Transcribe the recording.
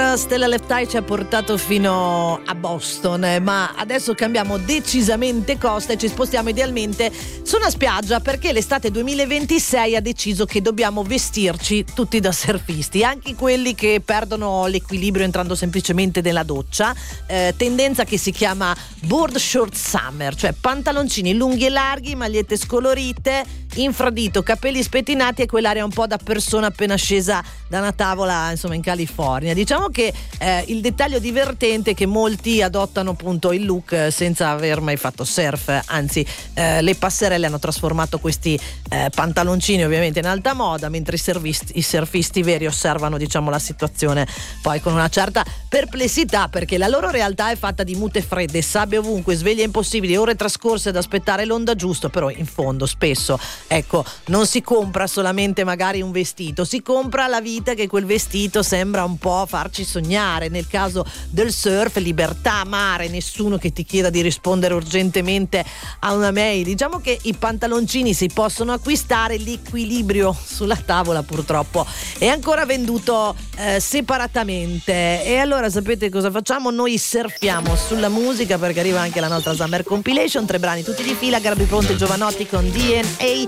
Stella Left Eye ci ha portato fino a Boston, ma adesso cambiamo decisamente costa e ci spostiamo idealmente su una spiaggia, perché l'estate 2026 ha deciso che dobbiamo vestirci tutti da surfisti, anche quelli che perdono l'equilibrio entrando semplicemente nella doccia, tendenza che si chiama board short summer, cioè pantaloncini lunghi e larghi, magliette scolorite, infradito, capelli spettinati e quell'area un po' da persona appena scesa da una tavola, insomma, in California. Diciamo che il dettaglio divertente è che molti adottano appunto il look senza aver mai fatto surf, anzi le passerelle hanno trasformato questi pantaloncini ovviamente in alta moda, mentre i surfisti veri osservano, diciamo, la situazione poi con una certa perplessità, perché la loro realtà è fatta di mute fredde, sabbia ovunque, sveglie impossibili, ore trascorse ad aspettare l'onda giusta. Però in fondo spesso, ecco, non si compra solamente magari un vestito, si compra la vita che quel vestito sembra un po' farci sognare. Nel caso del surf, libertà, mare, nessuno che ti chieda di rispondere urgentemente a una mail. Diciamo che i pantaloncini si possono acquistare, l'equilibrio sulla tavola purtroppo è ancora venduto separatamente. E allora sapete cosa facciamo? Noi surfiamo sulla musica, perché arriva anche la nostra Summer Compilation, 3 brani tutti di fila. Garbi pronto il Giovanotti con DNA,